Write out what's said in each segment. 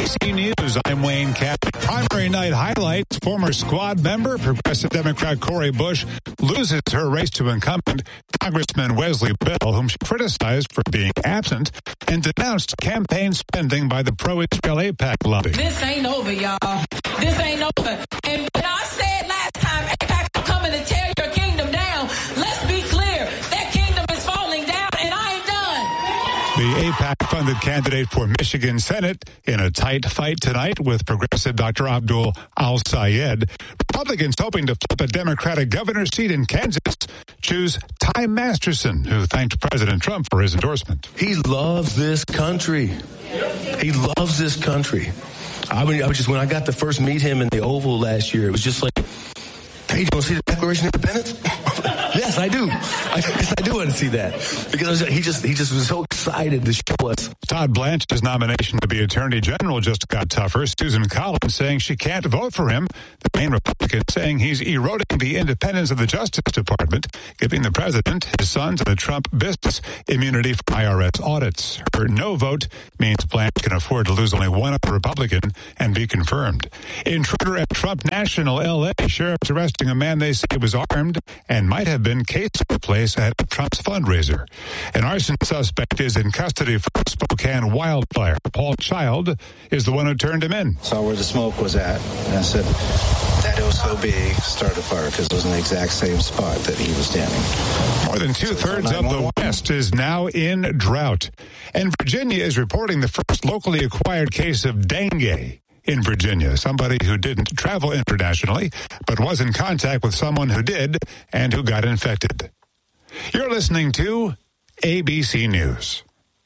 ABC News, I'm Wayne Cappy. Primary night highlights. Former squad member, Progressive Democrat Cori Bush, loses her race to incumbent Congressman Wesley Bell, whom she criticized for being absent and denounced campaign spending by the pro-Israel AIPAC lobby. This ain't over, y'all. This ain't over. And when I said last time, AIPAC are coming to tear your kingdom down, let's be clear, that kingdom is falling down, and I ain't done. The AIPAC-funded candidate for Michigan Senate in a tight fight tonight with Progressive Dr. Abdul Al-Sayed. Republicans hoping to flip a Democratic governor's seat in Kansas choose Ty Masterson, who thanked President Trump for his endorsement. He loves this country. He loves this country. I was just, when I got to first meet him in the Oval last year, it was just like, hey, you want to see the Declaration of Independence? Yes, I do. I do want to see that. Because he just was so excited to show us. Todd Blanche's nomination to be Attorney General just got tougher. Susan Collins saying she can't vote for him. The main Republican saying he's eroding the independence of the Justice Department, giving the president, his sons, and the Trump business immunity from IRS audits. Her no vote means Blanche can afford to lose only one other Republican and be confirmed. Intruder at Trump National L.A. Sheriffs arresting a man they say was armed and might have been casing the place at Trump's fundraiser. An arson suspect is in custody for the Spokane wildfire. Paul Child is the one who turned him in. Saw where the smoke was at, and I said that it was so big, start a fire, because it was in the exact same spot that he was standing. More than two-thirds of the West is now in drought. And Virginia is reporting the first locally acquired case of dengue in Virginia. Somebody who didn't travel internationally, but was in contact with someone who did and who got infected. You're listening to ABC News.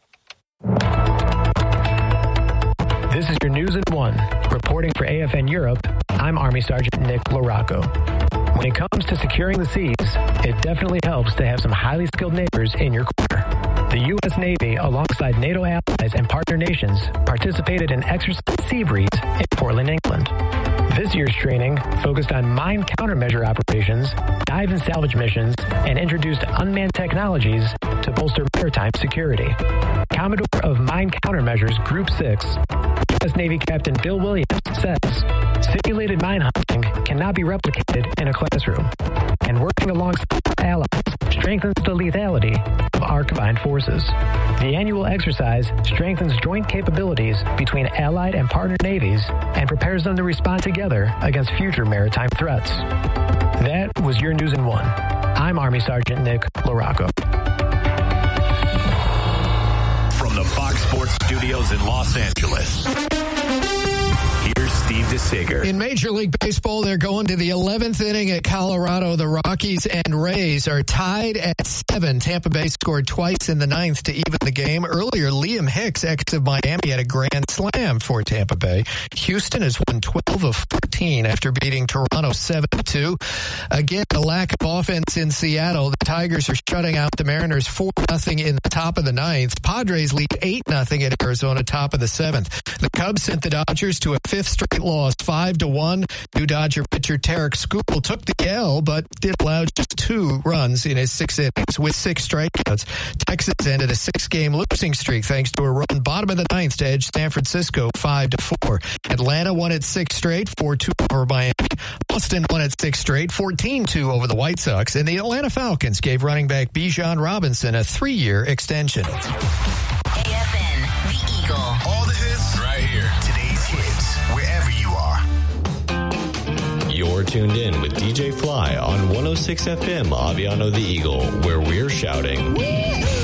This is your News in One. Reporting for AFN Europe, I'm Army Sergeant Nick LaRocco. When it comes to securing the seas, it definitely helps to have some highly skilled neighbors in your corner. The U.S. Navy, alongside NATO allies and partner nations, participated in Exercise Sea Breeze in Portland, England. This year's training focused on mine countermeasure operations, dive and salvage missions, and introduced unmanned technologies to bolster maritime security. Commodore of Mine Countermeasures Group 6, U.S. Navy Captain Bill Williams says, simulated mine hunting cannot be replicated in a classroom, and working alongside our allies strengthens the lethality of our combined forces. The annual exercise strengthens joint capabilities between allied and partner navies and prepares them to respond together against future maritime threats. That was your News in One. I'm Army Sergeant Nick LaRocco. From the Fox Sports Studios in Los Angeles, here's Steve DeSager. In Major League Baseball, they're going to the 11th inning at Colorado. The Rockies and Rays are tied at 7. Tampa Bay scored twice in the 9th to even the game. Earlier, Liam Hicks, ex of Miami, had a grand slam for Tampa Bay. Houston has won 12 of 14 after beating Toronto 7-2. Again, a lack of offense in Seattle. The Tigers are shutting out the Mariners 4-0 in the top of the 9th. Padres lead 8-0 at Arizona, top of the 7th. The Cubs sent the Dodgers to a 5th straight loss, 5-1. New Dodger pitcher Tarek Skubal took the L, but did allow just 2 runs in his 6 innings with 6 strikeouts. Texas ended a 6-game losing streak thanks to a run bottom of the 9th to edge San Francisco 5-4. Atlanta won its 6th straight, 4-2 over Miami. Boston won its 6th straight, 14-2 over the White Sox. And the Atlanta Falcons gave running back Bijan Robinson a 3-year extension. AFN, the Eagle. All the hits right here. Today's hits, wherever you are. You're tuned in with DJ Fly on 106 FM, Aviano the Eagle, where we're shouting. Woo-hoo!